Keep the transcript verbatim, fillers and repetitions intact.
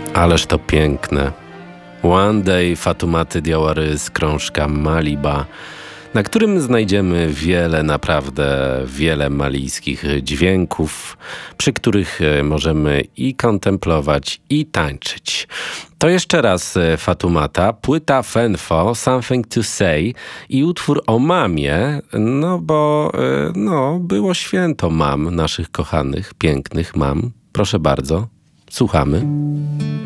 Ależ to piękne. One Day Fatumaty Diawary z krążka Maliba, na którym znajdziemy wiele, naprawdę wiele malijskich dźwięków, przy których możemy i kontemplować, i tańczyć. To jeszcze raz Fatumata, płyta Fenfo, Something to Say i utwór o mamie, no bo no, było święto mam, naszych kochanych, pięknych mam. Proszę bardzo, słuchamy.